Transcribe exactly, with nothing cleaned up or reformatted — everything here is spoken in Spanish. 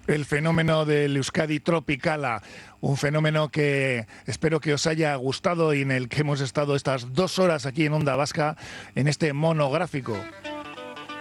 el fenómeno del Euskadi Tropicala, un fenómeno que espero que os haya gustado y en el que hemos estado estas dos horas aquí en Onda Vasca en este monográfico.